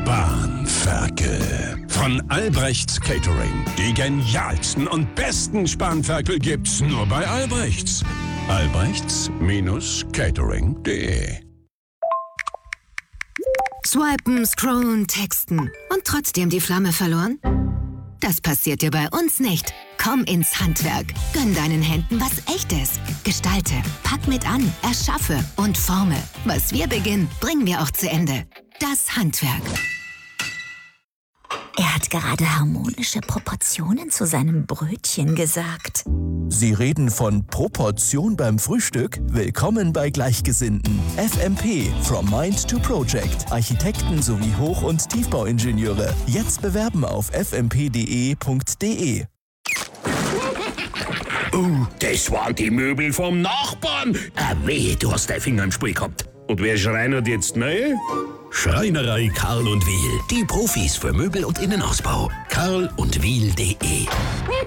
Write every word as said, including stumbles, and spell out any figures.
Spanferkel. Von Albrechts Catering. Die genialsten und besten Spanferkel gibt's nur bei Albrechts. Albrechts-Catering punkt de. Swipen, scrollen, texten und trotzdem die Flamme verloren? Das passiert dir bei uns nicht. Komm ins Handwerk. Gönn deinen Händen was Echtes. Gestalte, pack mit an, erschaffe und forme. Was wir beginnen, bringen wir auch zu Ende. Das Handwerk. Er hat gerade harmonische Proportionen zu seinem Brötchen gesagt. Sie reden von Proportion beim Frühstück? Willkommen bei Gleichgesinnten. F M P, From Mind to Project. Architekten sowie Hoch- und Tiefbauingenieure. Jetzt bewerben auf f m p punkt d e punkt d e. Oh, das waren die Möbel vom Nachbarn. Ah, weh, du hast deinen Finger im Spiel gehabt. Und wer schreinert jetzt neu? Schreinerei Karl und Wiel. Die Profis für Möbel und Innenausbau. karl und wiel punkt de